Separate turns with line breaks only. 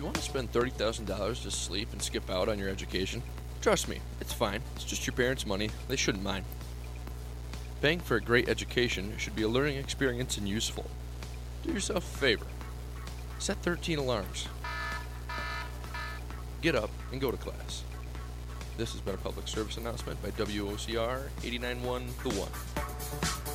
want to spend $30,000 to sleep and skip out on your education? Trust me, it's fine. It's just your parents' money. They shouldn't mind. Paying for a great education should be a learning experience and useful. Do yourself a favor. Set 13 alarms. Get up and go to class. This has been a public service announcement by WOCR 89.1 The One.